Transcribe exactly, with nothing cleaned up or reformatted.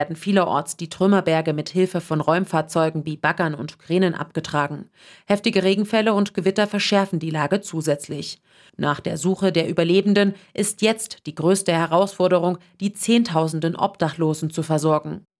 werden vielerorts die Trümmerberge mit Hilfe von Räumfahrzeugen wie Baggern und Kränen abgetragen. Heftige Regenfälle und Gewitter verschärfen die Lage zusätzlich. Nach der Suche der Überlebenden ist jetzt die größte Herausforderung, die Zehntausenden Obdachlosen zu versorgen.